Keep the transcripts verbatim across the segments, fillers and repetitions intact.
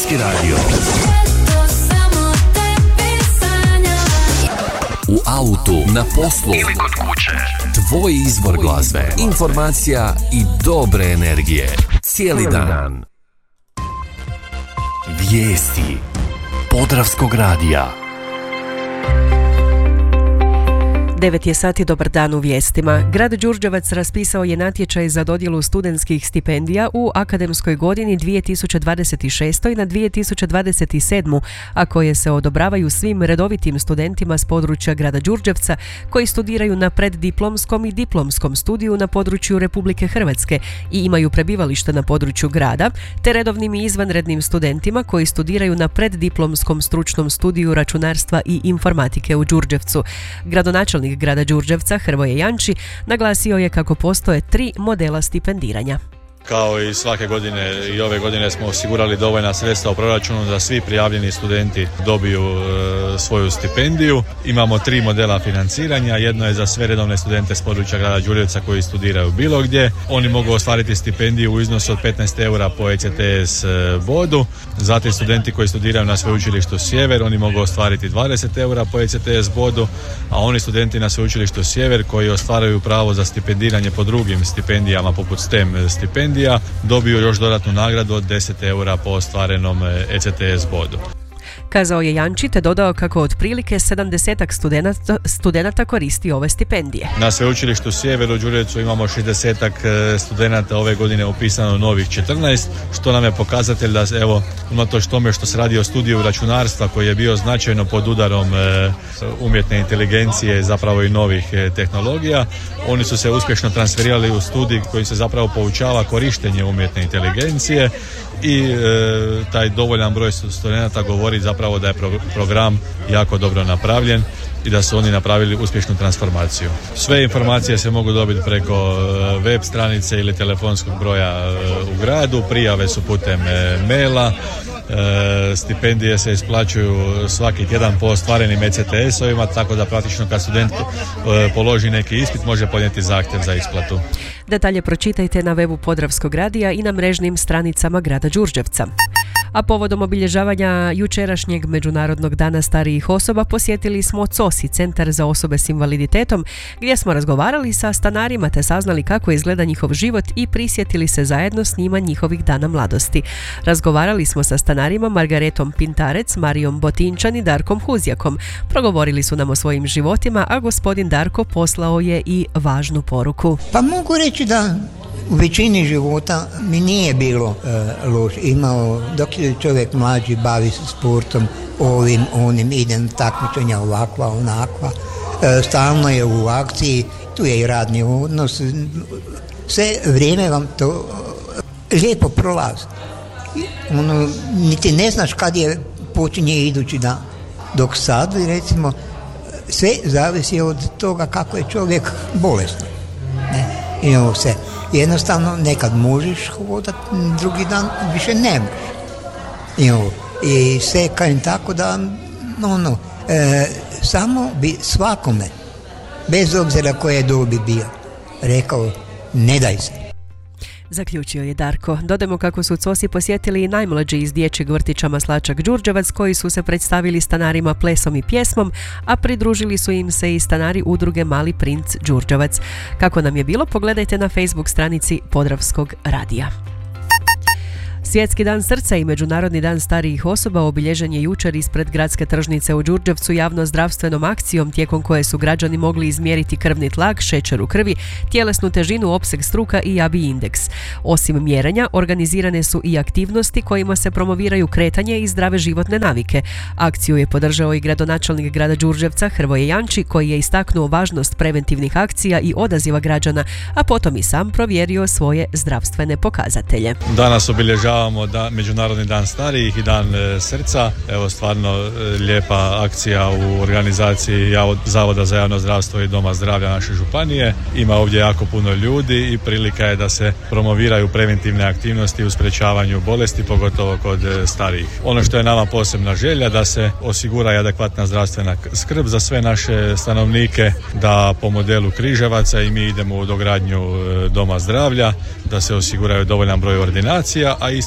Svjetski radio. U autu, na poslu ili kod kuće. Tvoj izbor glazbe, informacija i dobre energije. Cijeli dan. Vijesti Podravskog radija. devet je sati, dobar dan u vijestima. Grad Đurđevac raspisao je natječaj za dodjelu studentskih stipendija u akademskoj godini dvije tisuće dvadeset šest. na dvije tisuće dvadeset sedam. a koje se odobravaju svim redovitim studentima s područja grada Đurđevca koji studiraju na preddiplomskom i diplomskom studiju na području Republike Hrvatske i imaju prebivalište na području grada, te redovnim i izvanrednim studentima koji studiraju na preddiplomskom stručnom studiju računarstva i informatike u Đurđevcu. Gradonačelnik grada Đurđevca Hrvoje Janči naglasio je kako postoje tri modela stipendiranja. Kao i svake godine i ove godine smo osigurali dovoljna sredstva u proračunu da svi prijavljeni studenti dobiju e, svoju stipendiju. Imamo tri modela financiranja. Jedno je za sve redovne studente s područja grada Đurđevca koji studiraju bilo gdje. Oni mogu ostvariti stipendiju u iznosu od petnaest eura po E C T S bodu. Zatim studenti koji studiraju na sveučilištu Sjever, oni mogu ostvariti dvadeset eura po E C T S bodu, a oni studenti na sveučilištu Sjever koji ostvaruju pravo za stipendiranje po drugim stipendijama poput STEM stipendija dobiju još dodatnu nagradu od deset eura po ostvarenom E C T S bodu. Kazao je Janči te dodao kako otprilike sedamdesetak studenata, studenata koristi ove stipendije. Na sveučilištu Sjever u Đurđevcu imamo šezdesetak studenata, ove godine upisano novih četrnaest, što nam je pokazatelj da evo, unatoč tome što se radi o studiju računarstva koji je bio značajno pod udarom e, umjetne inteligencije, zapravo i novih e, tehnologija, oni su se uspješno transferirali u studij koji se zapravo poučava korištenje umjetne inteligencije i e, taj dovoljan broj studenata govori zapravo da je pro, program jako dobro napravljen i da su oni napravili uspješnu transformaciju. Sve informacije se mogu dobiti preko e, web stranice ili telefonskog broja e, u gradu, prijave su putem e, maila, e, stipendije se isplaćuju svaki tjedan po ostvarenim E C T S-ovima, tako da praktično kad student e, položi neki ispit može podnijeti zahtjev za isplatu. Detalje pročitajte na webu Podravskog radija i na mrežnim stranicama grada Đurđevca. A povodom obilježavanja jučerašnjeg Međunarodnog dana starijih osoba posjetili smo C O S I, Centar za osobe s invaliditetom, gdje smo razgovarali sa stanarima te saznali kako izgleda njihov život i prisjetili se zajedno s njima njihovih dana mladosti. Razgovarali smo sa stanarima Margaretom Pintarec, Marijom Botinčan i Darkom Huzjakom. Progovorili su nam o svojim životima, a gospodin Darko poslao je i važnu poruku. Pa mogu reći da u većini života mi nije bilo e, loš. Imao, dok je čovjek mlađi, bavi se sportom, ovim, onim, ide na takmičenja ovakva, onakva. E, stalno je u akciji, tu je i radni odnos. Sve vrijeme vam to e, lijepo prolazi. Ono, niti ne znaš kad je počinje idući dan. Dok sad, recimo, sve zavisi od toga kako je čovjek bolestan. Ne? I ovo se jednostavno nekad možeš hodati, drugi dan više ne možeš. I, ovo, i sve kažem tako da ono, e, samo bi svakome, bez obzira koje dobi bio, rekao ne daj se. Zaključio je Darko. Dodajmo kako su C O S I posjetili i najmlađi iz dječjeg vrtića Maslačak Đurđevac koji su se predstavili stanarima plesom i pjesmom, a pridružili su im se i stanari udruge Mali princ Đurđevac. Kako nam je bilo, pogledajte na Facebook stranici Podravskog radija. Svjetski dan srca i Međunarodni dan starijih osoba obilježen je jučer ispred gradske tržnice u Đurđevcu javno-zdravstvenom akcijom tijekom koje su građani mogli izmjeriti krvni tlak, šećer u krvi, tjelesnu težinu, opseg struka i A B I indeks. Osim mjerenja, organizirane su i aktivnosti kojima se promoviraju kretanje i zdrave životne navike. Akciju je podržao i gradonačelnik grada Đurđevca Hrvoje Janči koji je istaknuo važnost preventivnih akcija i odaziva građana, a potom i sam provjerio svoje zdravstvene pokazatelje. Danas obilježava Da, Međunarodni dan starijih i dan e, srca. Evo stvarno e, lijepa akcija u organizaciji Javod, Zavoda za javno zdravstvo i Doma zdravlja naše županije. Ima ovdje jako puno ljudi i prilika je da se promoviraju preventivne aktivnosti u sprečavanju bolesti, pogotovo kod e, starijih. Ono što je nama posebna želja da se osigura i adekvatna zdravstvena skrb za sve naše stanovnike, da po modelu Križevaca i mi idemo u dogradnju e, Doma zdravlja, da se osiguraju dovoljan broj ordinacija, a isto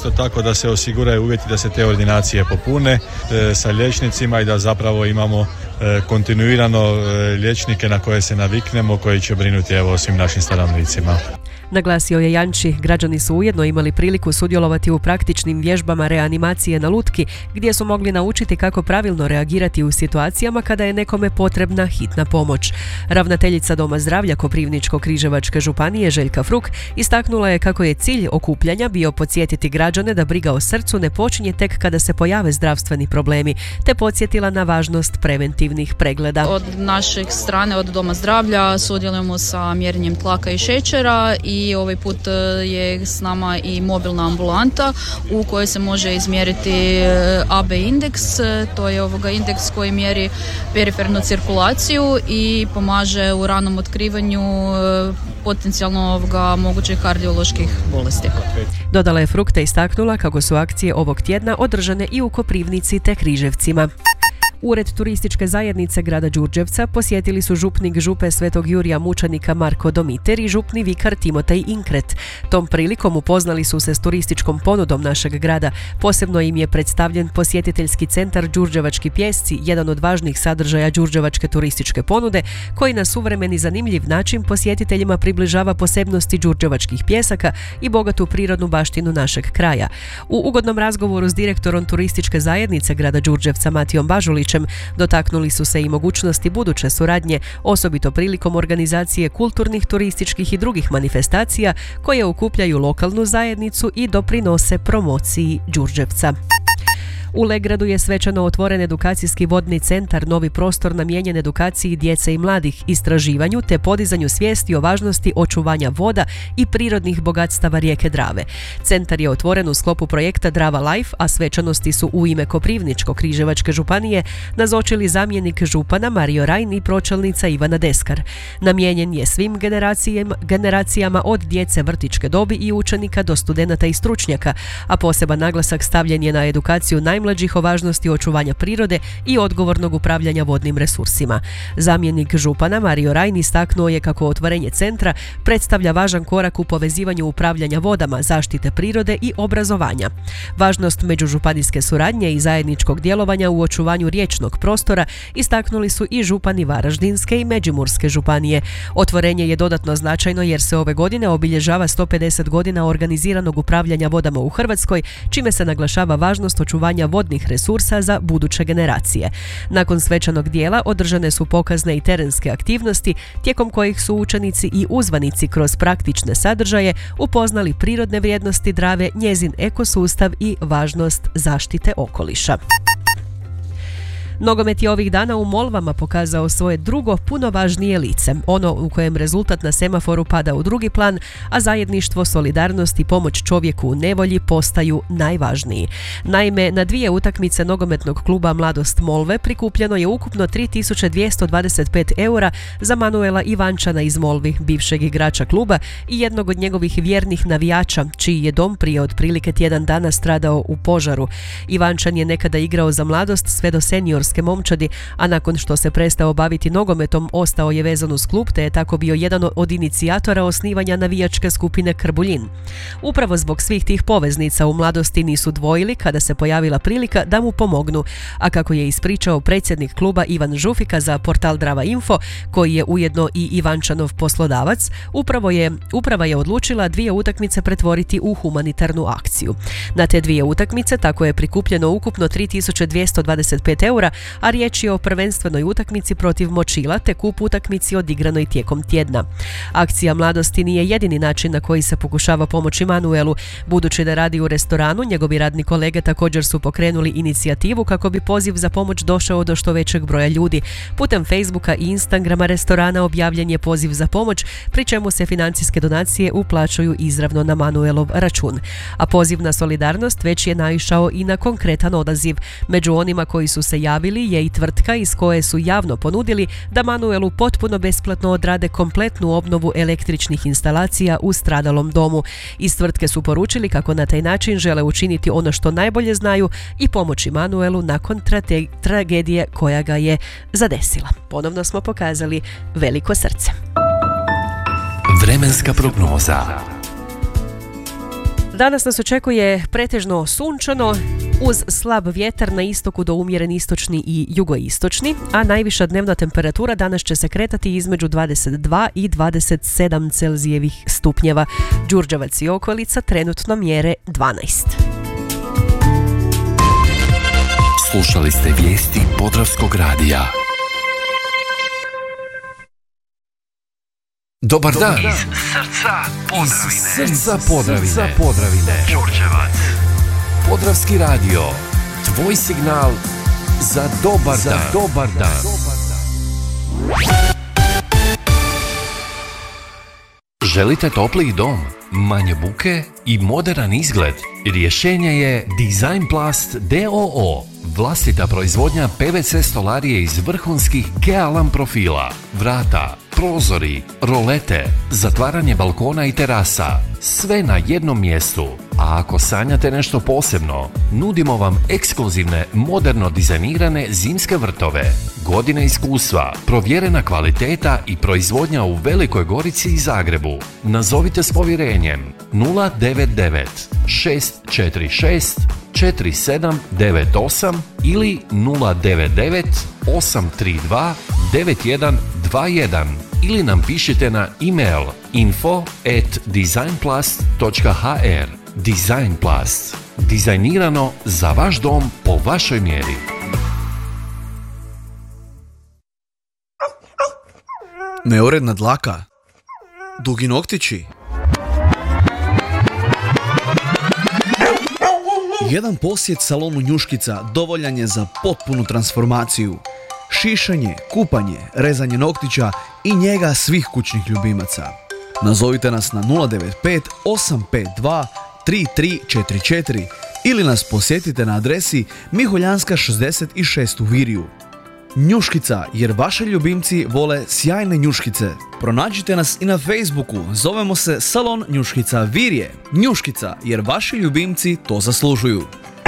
isto tako da se osiguraju uvjeti da se te ordinacije popune e, sa liječnicima i da zapravo imamo e, kontinuirano e, liječnike na koje se naviknemo, koji će brinuti evo o svim našim stanovnicima. Naglasio je Janči, građani su ujedno imali priliku sudjelovati u praktičnim vježbama reanimacije na lutki, gdje su mogli naučiti kako pravilno reagirati u situacijama kada je nekome potrebna hitna pomoć. Ravnateljica Doma zdravlja Koprivničko-križevačke županije Željka Fruk istaknula je kako je cilj okupljanja bio podsjetiti građane da briga o srcu ne počinje tek kada se pojave zdravstveni problemi, te podsjetila na važnost preventivnih pregleda. Od naše strane, od Doma zdravlja, sudjelujemo sa mjerenjem tlaka i šećera i I ovaj put je s nama i mobilna ambulanta u kojoj se može izmjeriti A B indeks, to je ovoga indeks koji mjeri perifernu cirkulaciju i pomaže u ranom otkrivanju potencijalno ovoga mogućih kardioloških bolesti. Dodala je Fruk te istaknula kako su akcije ovog tjedna održane i u Koprivnici te Križevcima. Ured turističke zajednice grada Đurđevca posjetili su župnik župe Svetog Jurija mučenika Marko Domiter i župni vikar Timotej Inkret. Tom prilikom upoznali su se s turističkom ponudom našeg grada. Posebno im je predstavljen posjetiteljski centar Đurđevački pjesci, jedan od važnih sadržaja đurđevačke turističke ponude, koji na suvremen i zanimljiv način posjetiteljima približava posebnosti đurđevačkih pjesaka i bogatu prirodnu baštinu našeg kraja. U ugodnom razgovoru s direktorom turističke zajednice grada Đurđevca Matijom Bažulić dotaknuli su se i mogućnosti buduće suradnje, osobito prilikom organizacije kulturnih, turističkih i drugih manifestacija koje okupljaju lokalnu zajednicu i doprinose promociji Đurđevca. U Legradu je svečano otvoren edukacijski vodni centar, novi prostor namijenjen edukaciji djece i mladih, istraživanju te podizanju svijesti o važnosti očuvanja voda i prirodnih bogatstava rijeke Drave. Centar je otvoren u sklopu projekta Drava Life, a svečanosti su u ime Koprivničko-križevačke županije nazočili zamjenik župana Mario Rajn i pročelnica Ivana Deskar. Namijenjen je svim generacijama, generacijama od djece vrtićke dobi i učenika do studenata i stručnjaka, a poseban naglasak stavljen je na edukaciju najmlađih mlađih o važnosti očuvanja prirode i odgovornog upravljanja vodnim resursima. Zamjenik župana Mario Rajn istaknuo je kako otvorenje centra predstavlja važan korak u povezivanju upravljanja vodama, zaštite prirode i obrazovanja. Važnost međužupanijske suradnje i zajedničkog djelovanja u očuvanju riječnog prostora istaknuli su i župani Varaždinske i Međimurske županije. Otvorenje je dodatno značajno jer se ove godine obilježava sto pedeset godina organiziranog upravljanja vodama u Hrvatskoj, čime se naglašava važnost očuvanja vodnih resursa za buduće generacije. Nakon svečanog dijela održane su pokazne i terenske aktivnosti, tijekom kojih su učenici i uzvanici kroz praktične sadržaje upoznali prirodne vrijednosti Drave, njezin ekosustav i važnost zaštite okoliša. Nogomet je ovih dana u Molvama pokazao svoje drugo, puno važnije lice, ono u kojem rezultat na semaforu pada u drugi plan, a zajedništvo, solidarnost i pomoć čovjeku u nevolji postaju najvažniji. Naime, na dvije utakmice nogometnog kluba Mladost Molve prikupljeno je ukupno tri tisuće dvjesto dvadeset pet eura za Manuela Ivančana iz Molvi, bivšeg igrača kluba i jednog od njegovih vjernih navijača, čiji je dom prije otprilike tjedan dana stradao u požaru. Ivančan je nekada igrao za Mladost sve do seniorske momčadi, a nakon što se prestao baviti nogometom, ostao je vezan uz klub, te je tako bio jedan od inicijatora osnivanja navijačke skupine Krbuljin. Upravo zbog svih tih poveznica u Mladosti nisu dvojili kada se pojavila prilika da mu pomognu, a kako je ispričao predsjednik kluba Ivan Žufika za portal Drava Info, koji je ujedno i Ivančanov poslodavac, upravo je, uprava je odlučila dvije utakmice pretvoriti u humanitarnu akciju. Na te dvije utakmice tako je prikupljeno ukupno tri tisuće dvjesto dvadeset pet eura, a riječ je o prvenstvenoj utakmici protiv Močila te kup utakmici odigranoj tijekom tjedna. Akcija Mladosti nije jedini način na koji se pokušava pomoći Manuelu. Budući da radi u restoranu, njegovi radni kolege također su pokrenuli inicijativu kako bi poziv za pomoć došao do što većeg broja ljudi. Putem Facebooka i Instagrama restorana objavljen je poziv za pomoć, pri čemu se financijske donacije uplaćuju izravno na Manuelov račun. A poziv na solidarnost već je naišao i na konkretan odaziv. Među onima koji su se javili je i tvrtka iz koje su javno ponudili da Manuelu potpuno besplatno odrade kompletnu obnovu električnih instalacija u stradalom domu. Iz tvrtke su poručili kako na taj način žele učiniti ono što najbolje znaju i pomoći Manuelu nakon trate- tragedije koja ga je zadesila. Ponovno smo pokazali veliko srce. Vremenska prognoza. Danas nas očekuje pretežno sunčano, uz slab vjetar na istoku do umjeren istočni i jugoistočni, a najviša dnevna temperatura danas će se kretati između dvadeset dva i dvadeset sedam Celzijevih stupnjeva. Đurđevac i okolica trenutno mjere dvanaest. Slušali ste vijesti Podravskog radija. Dobar dan. Iz srca Podravine. Iz srca Podravine. Srca Podravine. Đurđevac. Podravski radio. Tvoj signal za dobar za dan. Dobar dan. Želite topliji dom, manje buke i moderan izgled? Rješenje je Designplast d o o. Vlastita proizvodnja pe ve ce stolarije iz vrhunskih Gealam profila, vrata, prozori, rolete, zatvaranje balkona i terasa. Sve na jednom mjestu. A ako sanjate nešto posebno, nudimo vam ekskluzivne, moderno dizajnirane zimske vrtove. Godine iskustva, provjerena kvaliteta i proizvodnja u Velikoj Gorici i Zagrebu. Nazovite s povjerenjem nula devet devet šest četiri šest četiri sedam devet osam ili nula devet devet osam tri dva devet jedan dva jedan ili nam pišite na e-mail info at designplast točka h r. Designplast. Dizajnirano za vaš dom po vašoj mjeri. Neuredna dlaka, dugi noktići, jedan posjet salonu Njuškica dovoljan je za potpunu transformaciju. Šišanje, kupanje, rezanje noktića i njega svih kućnih ljubimaca. Nazovite nas na nula devet pet osam pet dva tri tri četiri četiri ili nas posjetite na adresi Miholjanska šezdeset šest u Virju. Njuškica, jer vaši ljubimci vole sjajne njuškice. Pronađite nas i na Facebooku, zovemo se Salon Njuškica Virje. Njuškica, jer vaši ljubimci to zaslužuju.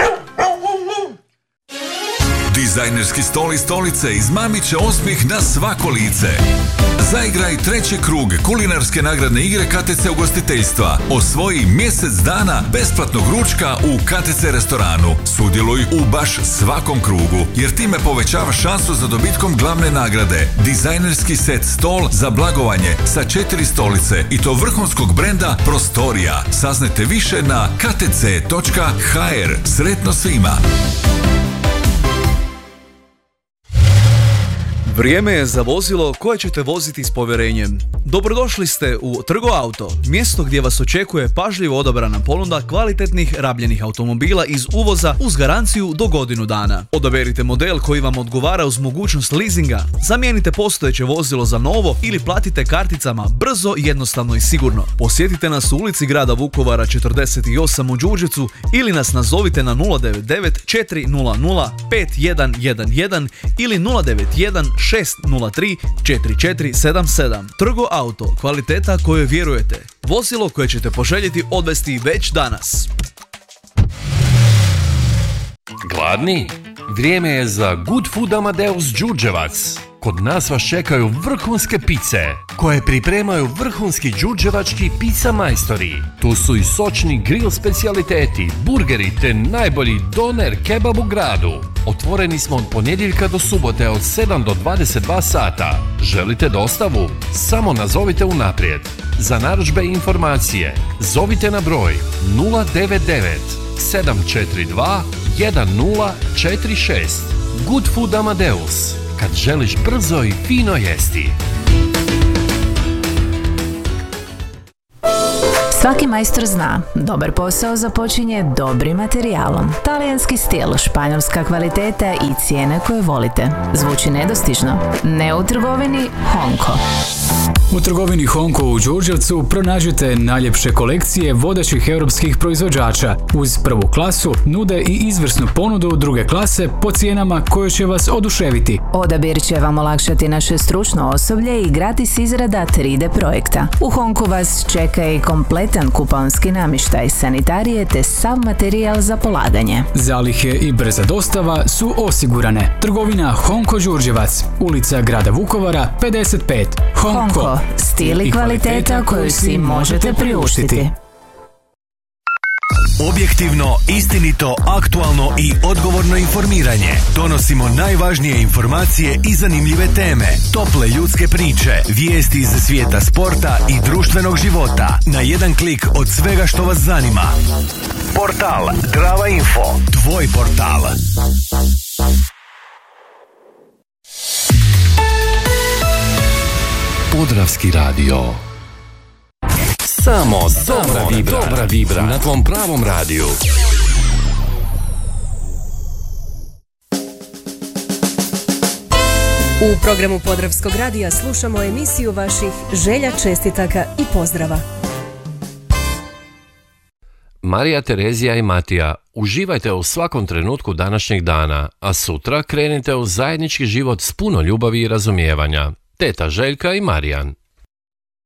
Dizajnerski stol i stolice izmamit će osmijeh na svako lice. Zaigraj treći krug kulinarske nagradne igre K T C ugostiteljstva. Osvoji mjesec dana besplatnog ručka u K T C restoranu. Sudjeluj u baš svakom krugu, jer time povećavaš šansu za dobitkom glavne nagrade. Dizajnerski set stol za blagovanje sa četiri stolice i to vrhunskog brenda Prostorija. Saznajte više na k t c točka h r. Sretno svima! Vrijeme je za vozilo koje ćete voziti s povjerenjem. Dobrodošli ste u Trgo Auto, mjesto gdje vas očekuje pažljivo odabrana ponuda kvalitetnih rabljenih automobila iz uvoza uz garanciju do godinu dana. Odaberite model koji vam odgovara uz mogućnost leasinga, zamijenite postojeće vozilo za novo ili platite karticama brzo, jednostavno i sigurno. Posjetite nas u ulici grada Vukovara četrdeset osam u Đurđevcu ili nas nazovite na nula devet devet četiri nula nula pet jedan jedan jedan ili nula devet jedan šest nula tri četiri četiri sedam sedam. Trgo Auto, kvaliteta kojoj vjerujete. Vozilo koje ćete poželjeti odvesti već danas. Gladni? Vrijeme je za Good Food Amadeus Đurđevac. Kod nas vas čekaju vrhunske pice, koje pripremaju vrhunski đurđevački pizza majstori. Tu su i sočni grill specijaliteti, burgeri te najbolji doner kebab u gradu. Otvoreni smo od ponedjeljka do subote od sedam do dvadeset dva sata. Želite dostavu? Samo nazovite unaprijed. Za narudžbe i informacije zovite na broj nula devet devet sedam četiri dva jedan nula četiri šest. Good Food Amadeus. Kad želiš brzo i fino jesti. Svaki majstor zna, dobar posao započinje dobrim materijalom. Talijanski stil, španjolska kvaliteta i cijene koje volite. Zvuči nedostižno? Ne u trgovini Honko. U trgovini Honko u Đurđevcu pronađite najljepše kolekcije vodećih europskih proizvođača. Uz prvu klasu nude i izvrsnu ponudu druge klase po cijenama koje će vas oduševiti. Odabir će vam olakšati naše stručno osoblje i gratis izrada tri D projekta. U Honku vas čeka i kompletan kuponski namještaj, sanitarije te sav materijal za polaganje. Zalihe i brza dostava su osigurane. Trgovina Honko Đurđevac, ulica grada Vukovara pedeset pet. Honko. Honko. Stil i kvaliteta koju si možete priuštiti. Objektivno, istinito, aktualno i odgovorno informiranje. Donosimo najvažnije informacije i zanimljive teme. Tople ljudske priče, vijesti iz svijeta sporta i društvenog života. Na jedan klik od svega što vas zanima. Portal Drava Info. Tvoj portal. Podravski radio. Samo dobra vibra, dobra vibra na tvom pravom radiju. U programu Podravskog radija slušamo emisiju vaših želja, čestitaka i pozdrava. Marija, Terezija i Matija, uživajte u svakom trenutku današnjeg dana, a sutra krenite u zajednički život s puno ljubavi i razumijevanja. Teta Željka i Marijan.